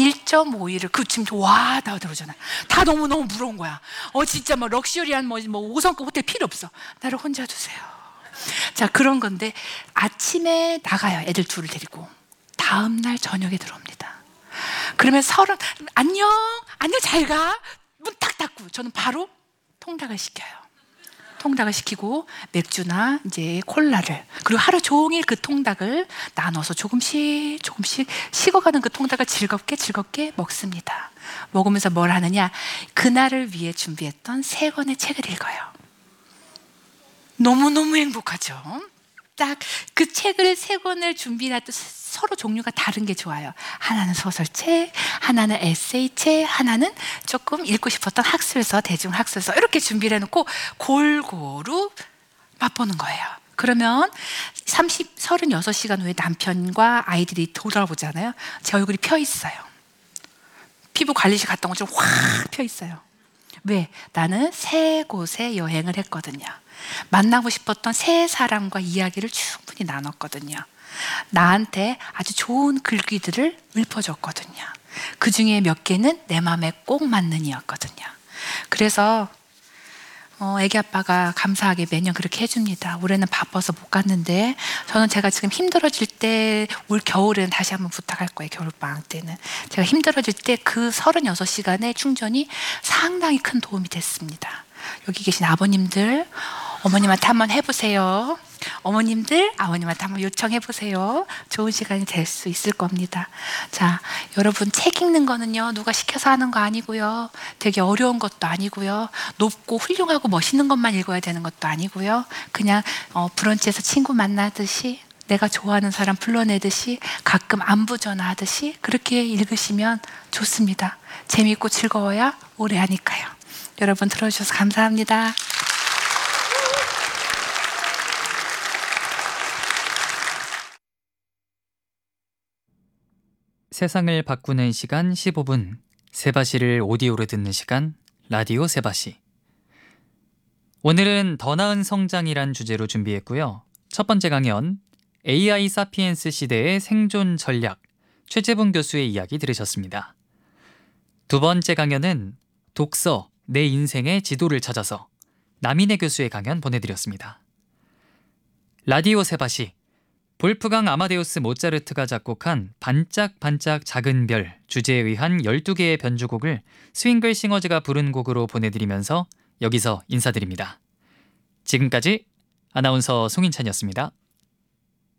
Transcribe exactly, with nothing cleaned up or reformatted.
일 점 오 일을 그 지금 와 다 들어오잖아. 다 너무 너무 부러운 거야. 어 진짜 뭐 럭셔리한 뭐, 뭐 오 성급 호텔 필요 없어. 나를 혼자 두세요. 자 그런 건데 아침에 나가요. 애들 둘을 데리고. 다음 날 저녁에 들어옵니다. 그러면 서른 안녕 안녕 잘 가. 문 딱 닫고 저는 바로 통닭을 시켜요. 통닭을 시키고 맥주나 이제 콜라를, 그리고 하루 종일 그 통닭을 나눠서 조금씩 조금씩 식어가는 그 통닭을 즐겁게 즐겁게 먹습니다. 먹으면서 뭘 하느냐, 그날을 위해 준비했던 세 권의 책을 읽어요. 너무너무 행복하죠. 딱 그 책을 세 권을 준비해놨던, 서로 종류가 다른 게 좋아요. 하나는 소설책, 하나는 에세이책, 하나는 조금 읽고 싶었던 학술서, 대중학술서, 이렇게 준비를 해놓고 골고루 맛보는 거예요. 그러면 삼십, 서른여섯 시간 후에 남편과 아이들이 돌아오잖아요. 제 얼굴이 펴 있어요. 피부 관리실 갔다 온 것처럼 확 펴 있어요. 왜? 나는 세 곳에 여행을 했거든요. 만나고 싶었던 세 사람과 이야기를 충분히 나눴거든요. 나한테 아주 좋은 글귀들을 읊어줬거든요. 그 중에 몇 개는 내 마음에 꼭 맞는 이였거든요. 그래서 어, 애기 아빠가 감사하게 매년 그렇게 해줍니다. 올해는 바빠서 못 갔는데 저는 제가 지금 힘들어질 때, 올 겨울에는 다시 한번 부탁할 거예요. 겨울방학 때는 제가 힘들어질 때 그 서른여섯 시간의 충전이 상당히 큰 도움이 됐습니다. 여기 계신 아버님들, 어머님한테 한번 해보세요. 어머님들, 아버님한테 한번 요청해보세요. 좋은 시간이 될 수 있을 겁니다. 자, 여러분, 책 읽는 거는요, 누가 시켜서 하는 거 아니고요. 되게 어려운 것도 아니고요. 높고 훌륭하고 멋있는 것만 읽어야 되는 것도 아니고요. 그냥 어, 브런치에서 친구 만나듯이, 내가 좋아하는 사람 불러내듯이, 가끔 안부 전화하듯이 그렇게 읽으시면 좋습니다. 재미있고 즐거워야 오래 하니까요. 여러분 들어주셔서 감사합니다. 세상을 바꾸는 시간 십오 분, 세바시를 오디오로 듣는 시간, 라디오 세바시. 오늘은 더 나은 성장이란 주제로 준비했고요. 첫 번째 강연, 에이아이 사피엔스 시대의 생존 전략, 최재분 교수의 이야기 들으셨습니다. 두 번째 강연은 독서, 내 인생의 지도를 찾아서, 남인혜 교수의 강연 보내드렸습니다. 라디오 세바시, 볼프강 아마데우스 모차르트가 작곡한 반짝반짝 작은 별 주제에 의한 열두 개의 변주곡을 스윙글 싱어즈가 부른 곡으로 보내드리면서 여기서 인사드립니다. 지금까지 아나운서 송인찬이었습니다.